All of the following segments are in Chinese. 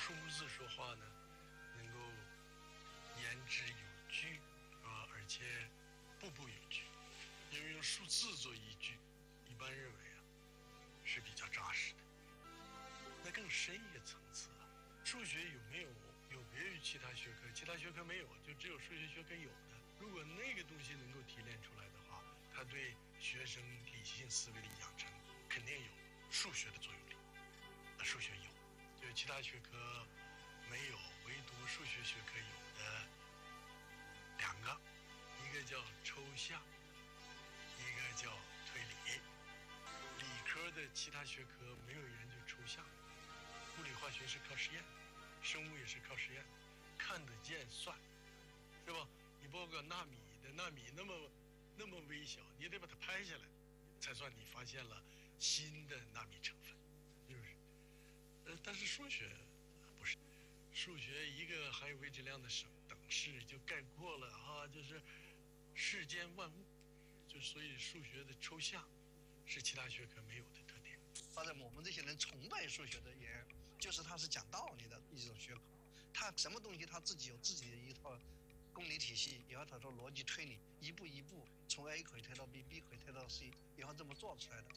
数字说话呢，能够言之有据而且步步有据。因为用数字做依据，一般认为是比较扎实的。那更深一个层次数学有别于其他学科，其他学科没有，就只有数学学科有的。如果那个东西能够提炼出来的话，它对学生理性思维的养成肯定有数学的作用力。数学有，就是其他学科没有，唯独数学学科有的两个，一个叫抽象，一个叫推理。理科的其他学科没有研究抽象，物理化学是靠实验，生物也是靠实验，看得见算，是吧？你包括纳米那么微小，你得把它拍下来，才算你发现了新的纳米成分，是不是？但是数学不是，数学一个含有未知量的等式就概括了就是世间万物，就所以数学的抽象是其他学科没有的特点。 反正我们这些人崇拜数学的原因，就是它是讲道理的一种学科，它什么东西它自己有自己的一套公理体系，有它的逻辑推理，一步一步从 A 可以推到 B，B 可以推到 C， 然后这么做出来的。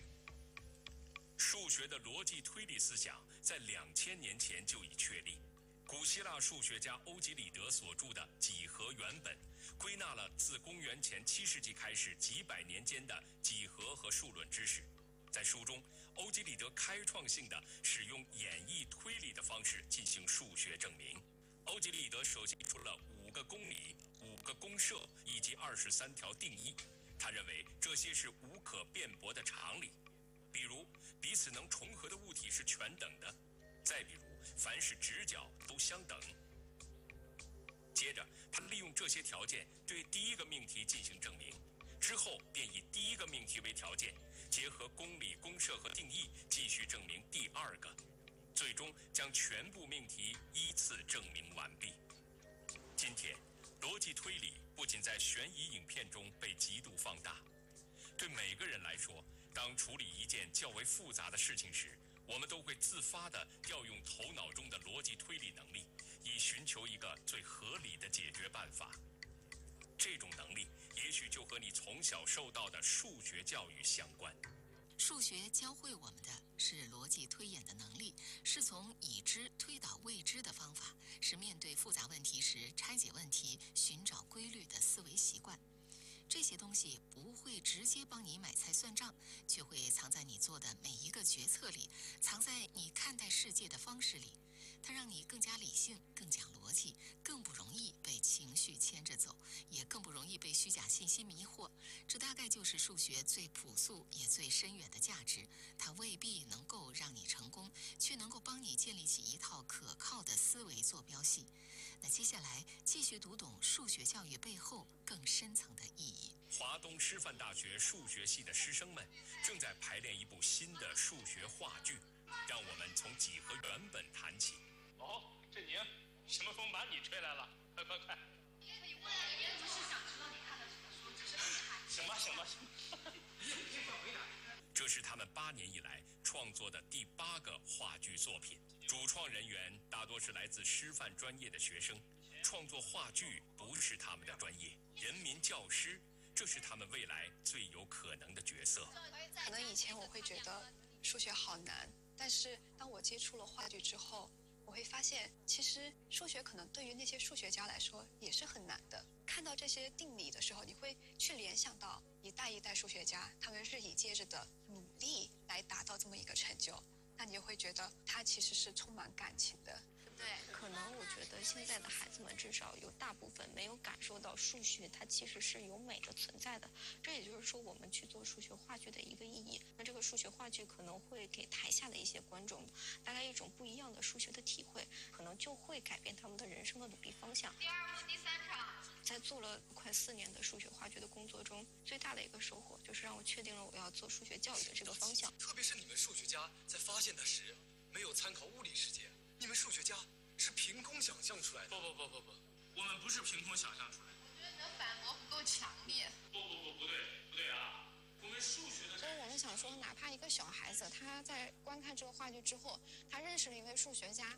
数学的逻辑推理思想在2000年前就已确立。古希腊数学家欧几里得所著的《几何原本》归纳了自公元前7世纪开始几百年间的几何和数论知识。在书中，欧几里得开创性地使用演绎推理的方式进行数学证明。欧几里得首先提出了5个公理、5个公设以及23条定义。他认为这些是无可辩驳的常理，比如彼此能重合的物体是全等的，再比如凡是直角都相等。接着他利用这些条件对第一个命题进行证明，之后便以第一个命题为条件，结合公理、公设和定义继续证明第二个，最终将全部命题依次证明完毕。今天逻辑推理不仅在悬疑影片中被极度放大，对每个人来说，当处理一件较为复杂的事情时，我们都会自发地调用头脑中的逻辑推理能力，以寻求一个最合理的解决办法。这种能力也许就和你从小受到的数学教育相关。 数学教会我们的是逻辑推演的能力，是从已知推导未知的方法，是面对复杂问题时拆解问题、寻找规律的思维习惯。这些东西不会直接帮你买菜算账，却会藏在你做的每一个决策里，藏在你看待世界的方式里。它让你更加理性，更讲逻辑，更不容易被情绪牵着走，也更不容易被虚假信息迷惑。这大概就是数学最朴素也最深远的价值。它未必能够让你成功，却能够帮你建立起一套可靠的思维坐标系。那接下来继续读懂数学教育背后更深层的意义。 华东师范大学数学系的师生们正在排练一部新的数学话剧，让我们从几何原本谈起。 振宁，什么风把你吹来了？快！可以问啊，也不是想知道你看的什么书，只是很好奇。 行吧， 你也不介绍回答。 这是他们8年以来创作的第8个话剧作品，主创人员大多是来自师范专业的学生。创作话剧不是他们的专业，人民教师，这是他们未来最有可能的角色。 可能以前我会觉得数学好难，但是当我接触了话剧之后，我会发现其实数学可能对于那些数学家来说也是很难的。看到这些定理的时候，你会去联想到一代一代数学家他们日以继日的努力来达到这么一个成就，那你就会觉得它其实是充满感情的。 对，可能我觉得现在的孩子们至少有大部分没有感受到数学它其实是有美的存在的，这也就是说我们去做数学话剧的一个意义。那这个数学话剧可能会给台下的一些观众带来一种不一样的数学的体会，可能就会改变他们的人生的努力方向。 第2幕第3场， 在做了快4年的数学话剧的工作中，最大的一个收获就是让我确定了我要做数学教育的这个方向。 特别是你们数学家在发现它时没有参考物理世界，你们数学家是凭空想象出来的。 不，我们不是凭空想象出来的。 我觉得你的反驳不够强烈。 不对啊！我们数学的。 所以我们想说，哪怕一个小孩子他在观看这个话剧之后，他认识了一位数学家，